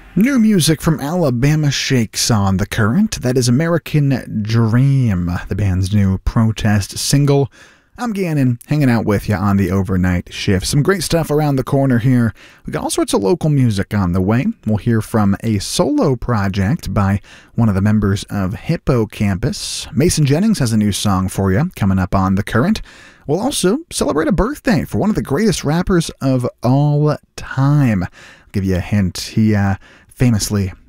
New music from Alabama Shakes on The Current. That is American Dream, the band's new protest single. I'm Gannon, hanging out with you on the overnight shift. Some great stuff around the corner here. We got all sorts of local music on the way. We'll hear from a solo project by one of the members of Hippo Campus. Mason Jennings has a new song for you coming up on The Current. We'll also celebrate a birthday for one of the greatest rappers of all time. I'll give you a hint. He famously